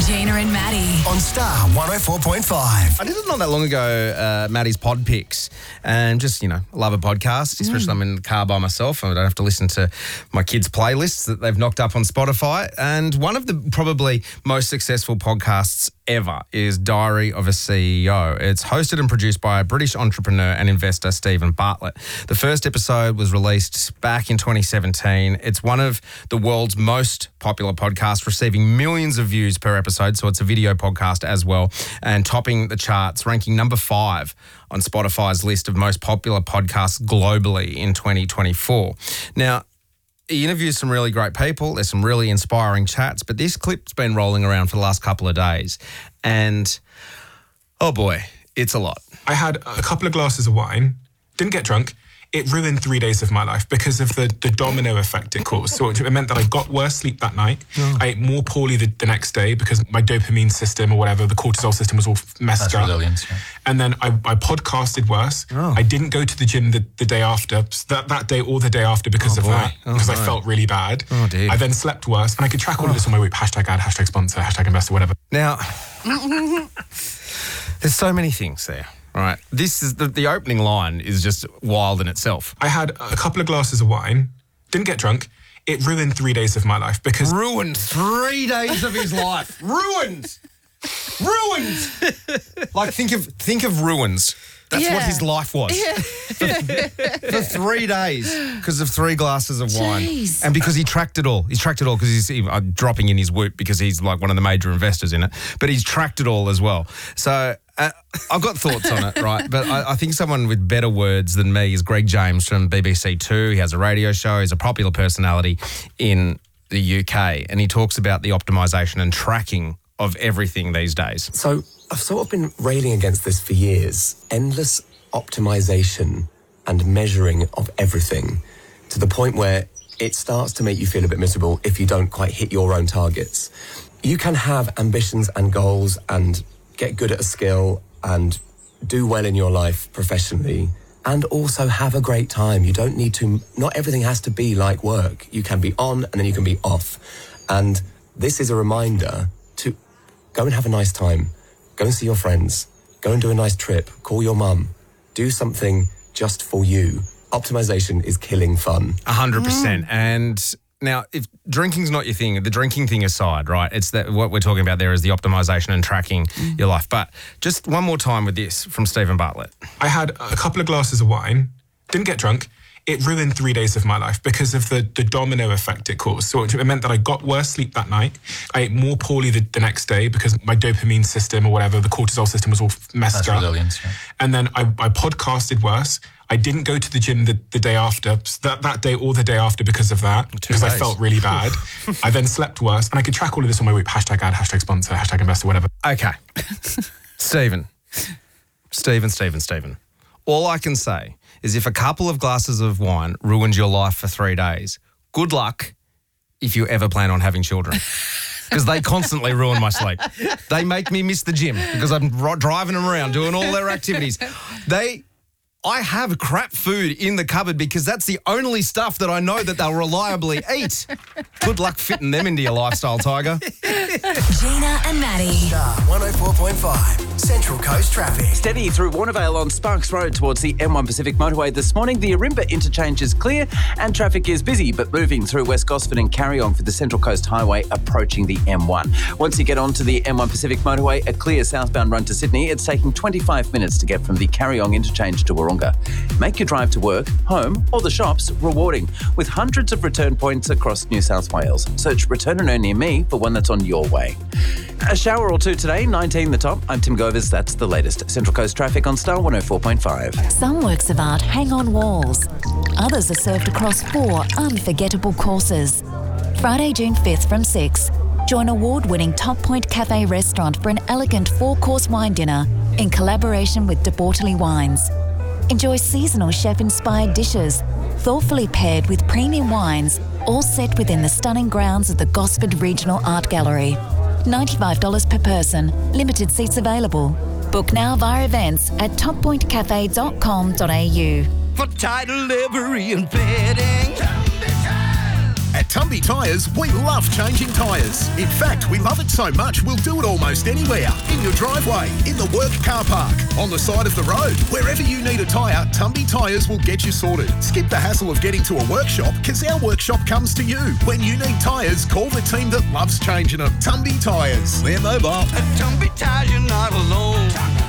Gina and Maddie. On Star 104.5. I did it not that long ago, Maddie's Pod Picks, and just, love a podcast, especially I'm in the car by myself. I don't have to listen to my kids' playlists that they've knocked up on Spotify. And one of the probably most successful podcasts ever is Diary of a CEO. It's hosted and produced by British entrepreneur and investor Stephen Bartlett. The first episode was released back in 2017. It's one of the world's most popular podcasts, receiving millions of views per episode, so it's a video podcast as well, and topping the charts, ranking number 5 on Spotify's list of most popular podcasts globally in 2024. Now, he interviews some really great people. There's some really inspiring chats, but this clip's been rolling around for the last couple of days, and oh boy, it's a lot. I had a couple of glasses of wine, didn't get drunk. It ruined 3 days of my life because of the domino effect it caused. So it meant that I got worse sleep that night. Oh. I ate more poorly the next day because my dopamine system or whatever, the cortisol system was all messed up. Resilience, yeah. And then I podcasted worse. Oh. I didn't go to the gym the day after, that day or the day after because of that, because I felt really bad. Oh, dear. I then slept worse, and I could track all of this on my Whoop, #ad, #sponsor, #investor, whatever. Now, there's so many things there. Right. This is the opening line is just wild in itself. I had a couple of glasses of wine, didn't get drunk. It ruined 3 days of my life because... Ruined 3 days of his life. Ruined. Like, think of ruins. That's what his life was. Yeah. For 3 days because of 3 glasses of wine. Jeez. And because he tracked it all. He's tracked it all because he's dropping in his Whoop because he's like one of the major investors in it. But he's tracked it all as well. So... I've got thoughts on it, right? But I think someone with better words than me is Greg James from BBC Two. He has a radio show. He's a popular personality in the UK, and he talks about the optimisation and tracking of everything these days. So I've sort of been railing against this for years. Endless optimisation and measuring of everything to the point where it starts to make you feel a bit miserable if you don't quite hit your own targets. You can have ambitions and goals and get good at a skill and do well in your life professionally and also have a great time. You don't need to, not everything has to be like work. You can be on and then you can be off. And this is a reminder to go and have a nice time. Go and see your friends. Go and do a nice trip. Call your mum. Do something just for you. Optimization is killing fun. 100%. And now, if drinking's not your thing, the drinking thing aside, right, it's that what we're talking about there is the optimisation and tracking your life. But just one more time with this from Stephen Bartlett. I had a couple of glasses of wine, didn't get drunk. It ruined 3 days of my life because of the domino effect it caused. So it meant that I got worse sleep that night. I ate more poorly the next day because my dopamine system or whatever, the cortisol system was all messed up. Resilience, yeah. And then I podcasted worse. I didn't go to the gym the day after, that day or the day after because of that, because I felt really bad. I then slept worse, and I could track all of this on my Whoop, #ad, #sponsor, #investor, whatever. Okay. Stephen. All I can say is if a couple of glasses of wine ruined your life for 3 days, good luck if you ever plan on having children. Because they constantly ruin my sleep. They make me miss the gym because I'm driving them around doing all their activities. I have crap food in the cupboard because that's the only stuff that I know that they'll reliably eat. Good luck fitting them into your lifestyle, Tiger. Gina and Maddie. Star 104.5. Central Coast traffic. Steady through Warnervale on Sparks Road towards the M1 Pacific motorway this morning. The Arimba interchange is clear and traffic is busy, but moving through West Gosford and Carry-on for the Central Coast Highway approaching the M1. Once you get onto the M1 Pacific motorway, a clear southbound run to Sydney. It's taking 25 minutes to get from the Carry-on interchange to Wahroonga. Make your drive to work, home or the shops rewarding with hundreds of return points across New South Wales. Search Return and Earn near me for one that's on your way. A shower or two today, 19 the top. I'm Tim Govers. That's the latest. Central Coast traffic on Star 104.5. Some works of art hang on walls. Others are served across 4 unforgettable courses. Friday, June 5th from 6. Join award-winning Top Point Cafe restaurant for an elegant 4-course wine dinner in collaboration with De Bortoli Wines. Enjoy seasonal chef-inspired dishes, thoughtfully paired with premium wines, all set within the stunning grounds of the Gosford Regional Art Gallery. $95 per person, limited seats available. Book now via events at toppointcafe.com.au. For title, livery and bedding, At Tumby Tyres, we love changing tyres. In fact, we love it so much we'll do it almost anywhere. In your driveway, in the work car park, on the side of the road. Wherever you need a tyre, Tumby Tyres will get you sorted. Skip the hassle of getting to a workshop because our workshop comes to you. When you need tyres, call the team that loves changing them. Tumby Tyres. We're mobile. At Tumby Tyres, you're not alone.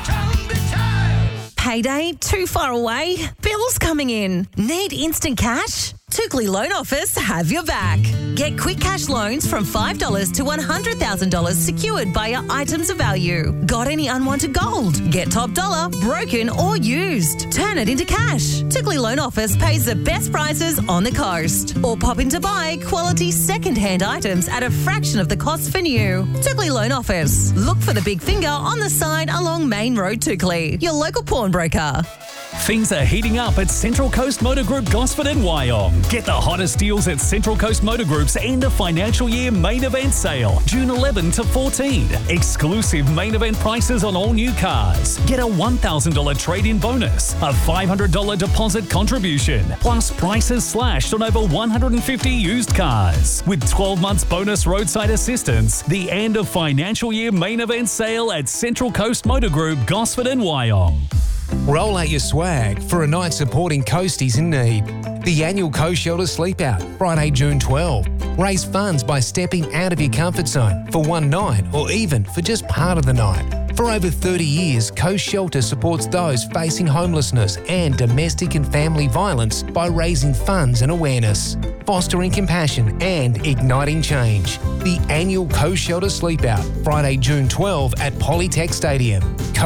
Payday too far away? Bills coming in? Need instant cash? Tookley Loan Office have your back. Get quick cash loans from $5 to $100,000 secured by your items of value. Got any unwanted gold? Get top dollar, broken or used. Turn it into cash. Tookley Loan Office pays the best prices on the coast. Or pop in to buy quality second-hand items at a fraction of the cost for new. Tookley Loan Office. Look for the big finger on the side along Main Road, Tookley. Your local pawnbroker. Things are heating up at Central Coast Motor Group Gosford and Wyong. Get the hottest deals at Central Coast Motor Group's end of financial year main event sale, June 11 to 14. Exclusive main event prices on all new cars. Get a $1,000 trade-in bonus, a $500 deposit contribution, plus prices slashed on over 150 used cars. With 12 months bonus roadside assistance, the end of financial year main event sale at Central Coast Motor Group Gosford and Wyong. Roll out your swag for a night supporting coasties in need. The annual Coast Shelter Sleep Out, Friday, June 12. Raise funds by stepping out of your comfort zone for one night or even for just part of the night. For over 30 years, Coast Shelter supports those facing homelessness and domestic and family violence by raising funds and awareness, fostering compassion and igniting change. The annual Coast Shelter Sleep Out, Friday, June 12 at Polytech Stadium.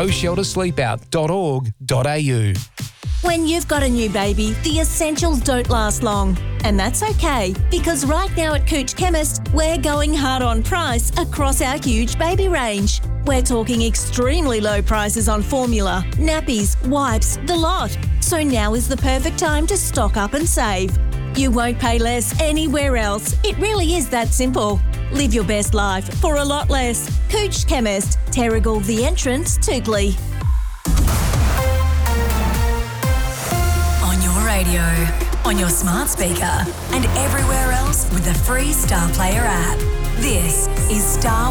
coastsheltersleepout.org.au. When you've got a new baby, the essentials don't last long. And that's okay, because right now at Cooch Chemist, we're going hard on price across our huge baby range. We're talking extremely low prices on formula, nappies, wipes, the lot. So now is the perfect time to stock up and save. You won't pay less anywhere else. It really is that simple. Live your best life for a lot less. Cooch Chemist, Terrigal The Entrance, Tookley. On your radio, on your smart speaker, and everywhere else with the free Star Player app. This is Star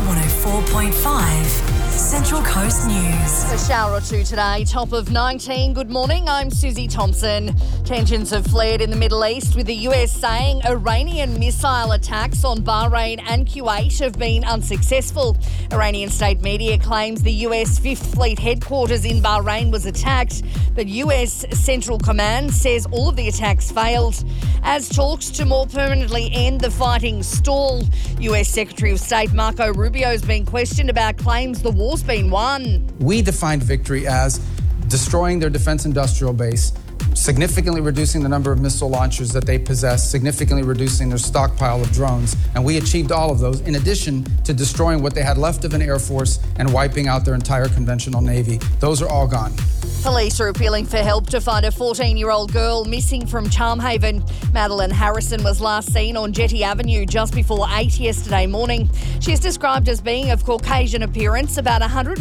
104.5. Central Coast News. A shower or two today, top of 19. Good morning, I'm Susie Thompson. Tensions have flared in the Middle East with the US saying Iranian missile attacks on Bahrain and Kuwait have been unsuccessful. Iranian state media claims the US 5th Fleet headquarters in Bahrain was attacked, but US Central Command says all of the attacks failed. As talks to more permanently end the fighting stall, US Secretary of State Marco Rubio has been questioned about claims the war's been won. We defined victory as destroying their defense industrial base, significantly reducing the number of missile launchers that they possess, significantly reducing their stockpile of drones, and we achieved all of those in addition to destroying what they had left of an air force and wiping out their entire conventional navy. Those are all gone. Police are appealing for help to find a 14-year-old girl missing from Charmhaven. Madeline Harrison was last seen on Jetty Avenue just before 8 yesterday morning. She is described as being of Caucasian appearance, about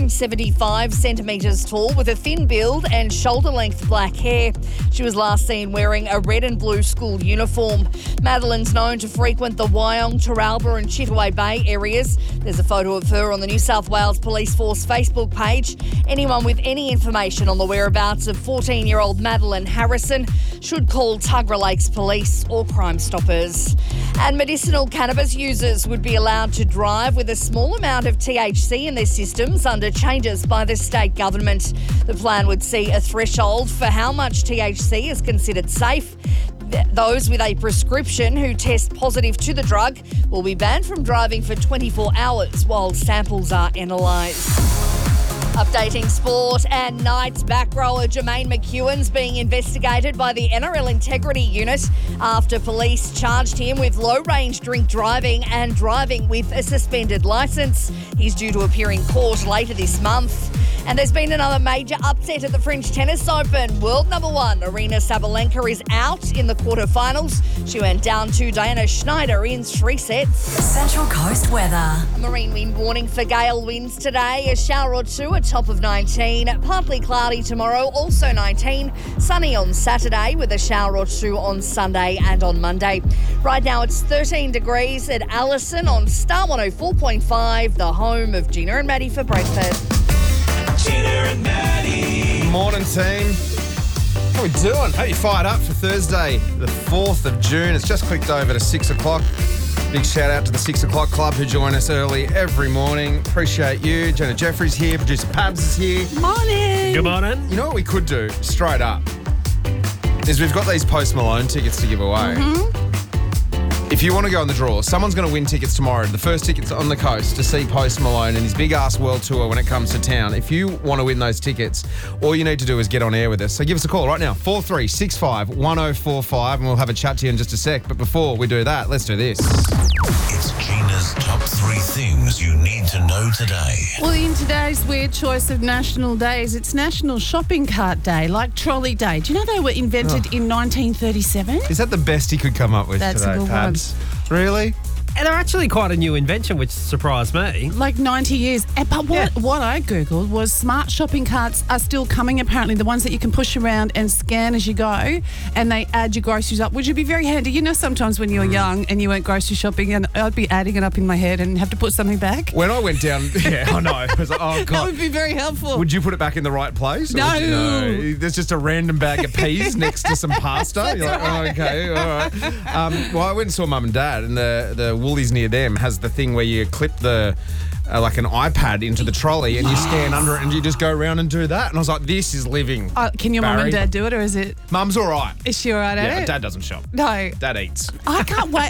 175 centimetres tall, with a thin build and shoulder-length black hair. She was last seen wearing a red and blue school uniform. Madeline's known to frequent the Wyong, Taralba and Chittaway Bay areas. There's a photo of her on the New South Wales Police Force Facebook page. Anyone with any information on the whereabouts of 14-year-old Madeline Harrison should call Tuggerah Lakes Police or Crime Stoppers. And medicinal cannabis users would be allowed to drive with a small amount of THC in their systems under changes by the state government. The plan would see a threshold for how much THC is considered safe. Those with a prescription who test positive to the drug will be banned from driving for 24 hours while samples are analysed. Updating sport, and Knights back rower Jermaine McEwen's being investigated by the NRL Integrity Unit after police charged him with low-range drink driving and driving with a suspended licence. He's due to appear in court later this month. And there's been another major upset at the French Tennis Open. World number one, Aryna Sabalenka, is out in the quarterfinals. She went down to Diana Schneider in 3 sets. Central Coast weather. Marine wind warning for gale winds today. A shower or two, a top of 19. Partly cloudy tomorrow, also 19. Sunny on Saturday with a shower or two on Sunday and on Monday. Right now it's 13 degrees at Allison on Star 104.5, the home of Gina and Maddie for breakfast. Gina and Maddie. Morning, team. How we doing? How you fired up for Thursday, the 4th of June? It's just clicked over to 6 o'clock. Big shout out to the 6 o'clock club who join us early every morning. Appreciate you. Jenna Jeffries here. Producer Pabs is here. Morning. Good morning. You know what we could do, straight up, is we've got these Post Malone tickets to give away. If you want to go on the draw, someone's going to win tickets tomorrow. The first tickets on the coast to see Post Malone and his big-ass world tour when it comes to town. If you want to win those tickets, all you need to do is get on air with us. So give us a call right now, 4365 1045, and we'll have a chat to you in just a sec. But before we do that, let's do this. It's Gina's top 3 things you need to know today. Well, in today's weird choice of national days, it's National Shopping Cart Day, like Trolley Day. Do you know they were invented in 1937? Is that the best he could come up with That's today, a good Pabs? Really? And they're actually quite a new invention, which surprised me. Like 90 years. But what I Googled was smart shopping carts are still coming, apparently, the ones that you can push around and scan as you go, and they add your groceries up, which would be very handy. You know, sometimes when you were young and you went grocery shopping, and I'd be adding it up in my head and have to put something back. When I went down, I know. I was like, oh, God. That would be very helpful. Would you put it back in the right place? Or No. no. There's just a random bag of peas next to some pasta. You're like, oh, okay, all right. Well, I went and saw Mum and Dad, and the Woolies near them has the thing where you clip the like an iPad into the trolley and you scan under it and you just go around and do that. And I was like, this is living. Can your mum and dad do it, or is it? Mum's all right. Is she all right Yeah, at but it? Dad doesn't shop. No. Dad eats. I can't wait.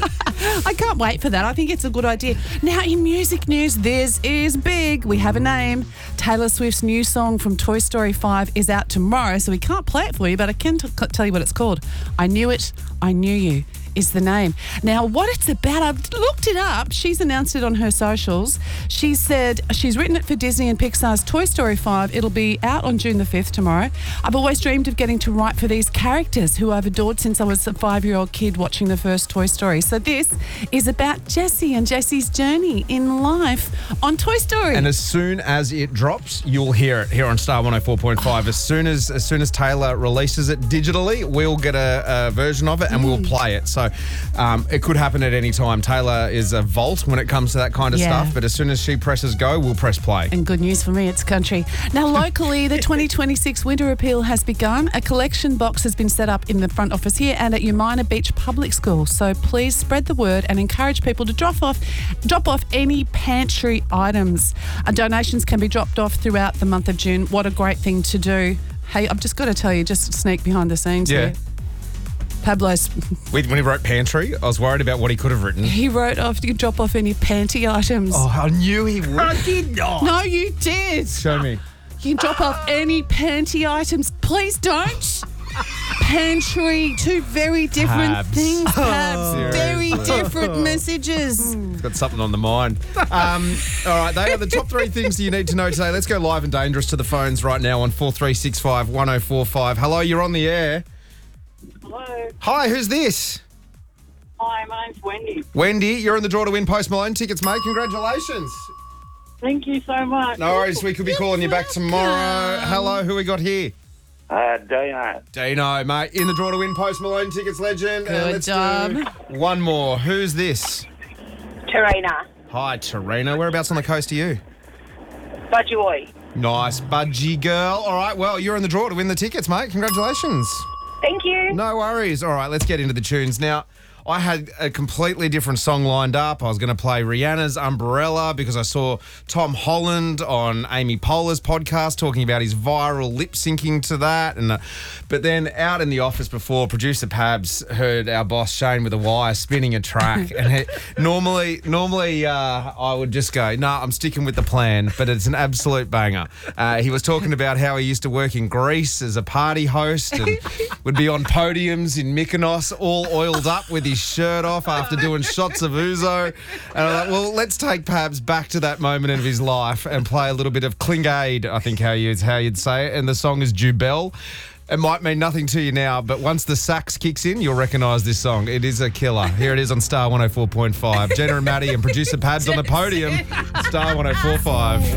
I can't wait for that. I think it's a good idea. Now, in music news, this is big. We have a name. Taylor Swift's new song from Toy Story 5 is out tomorrow, so we can't play it for you, but I can tell you what it's called. I Knew It, I Knew You is the name. Now, what it's about, I've looked it up. She's announced it on her socials. She said she's written it for Disney and Pixar's Toy Story 5. It'll be out on June the 5th tomorrow. I've always dreamed of getting to write for these characters who I've adored since I was a 5-year-old kid watching the first Toy Story. So this is about Jessie and Jessie's journey in life on Toy Story. And as soon as it drops, you'll hear it here on Star 104.5. As soon as Taylor releases it digitally, we'll get a version of it and we'll play it. So it could happen at any time. Taylor is a vault when it comes to that kind of stuff, but as soon as she presses go, we'll press play. And good news for me, it's country. Now, locally, the 2026 winter appeal has begun. A collection box has been set up in the front office here and at Umina Beach Public School. So please spread the word and encourage people to drop off any pantry items. Donations can be dropped off throughout the month of June. What a great thing to do. Hey, I've just got to tell you, just sneak behind the scenes here. Pablo's. When he wrote pantry, I was worried about what he could have written. He wrote off, you drop off any panty items. Oh, I knew he would. I did not. No, you did. Show me. You can drop off any panty items. Please don't. Pantry, two very different things, Pabs. Very different messages. It's got something on the mind. All right, they are the top 3 things you need to know today. Let's go live and dangerous to the phones right now on 4365 1045. Hello, you're on the air. Hello. Hi, who's this? Hi, my name's Wendy. Wendy, you're in the draw to win Post Malone tickets, mate. Congratulations. Thank you so much. No worries, we could be calling you back tomorrow. Hello, who we got here? Dino. Dino, mate, in the draw to win Post Malone tickets, legend. Good and let's job. do one more. Who's this? Tarina. Hi, Tarina. Whereabouts on the coast are you? Budgie. Nice, budgie girl. All right, well, you're in the draw to win the tickets, mate. Congratulations. Thank you. No worries. All right, let's get into the tunes. Now, I had a completely different song lined up. I was going to play Rihanna's Umbrella because I saw Tom Holland on Amy Poehler's podcast talking about his viral lip syncing to that. But then out in the office before, producer Pabs heard our boss Shane with a wire spinning a track. And normally I would just go, nah, I'm sticking with the plan, but it's an absolute banger. He was talking about how he used to work in Greece as a party host and would be on podiums in Mykonos all oiled up with his his shirt off after doing shots of ouzo. And I'm like, well, let's take Pabs back to that moment of his life and play a little bit of Klingade, I think how you'd say it. And the song is Jubel. It might mean nothing to you now, but once the sax kicks in, you'll recognise this song. It is a killer. Here it is on Star 104.5. Jenna and Maddie and producer Pabs on the podium. Star 104.5.